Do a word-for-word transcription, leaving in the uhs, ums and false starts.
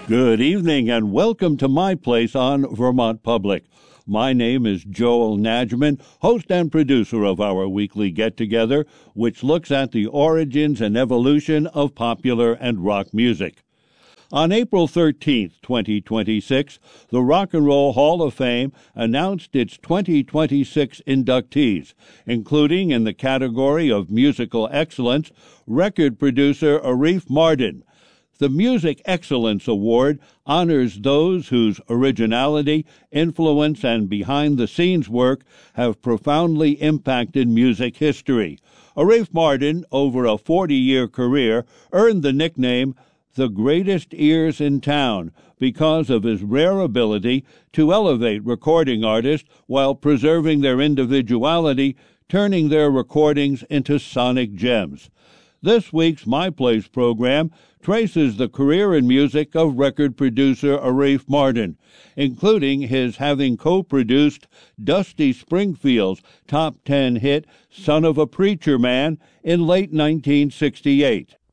Good evening and welcome to my place on Vermont Public. My name is Joel Najman, host and producer of our weekly get-together, which looks at the origins and evolution of popular and rock music. On April thirteenth, twenty twenty-six, the Rock and Roll Hall of Fame announced its twenty twenty-six inductees, including in the category of musical excellence, record producer Arif Mardin. The Music Excellence Award honors those whose originality, influence, and behind-the-scenes work have profoundly impacted music history. Arif Mardin, over a forty-year career, earned the nickname the greatest ears in town because of his rare ability to elevate recording artists while preserving their individuality, turning their recordings into sonic gems. This week's My Place program traces the career and music of record producer Arif Mardin, including his having co-produced Dusty Springfield's top ten hit Son of a Preacher Man in late nineteen sixty-eight.